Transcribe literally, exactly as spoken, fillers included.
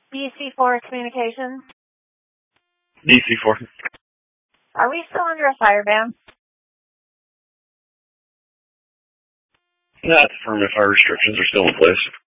D C four Communications. D C four. Are we still under a fire ban? Not affirmative fire restrictions are still in place.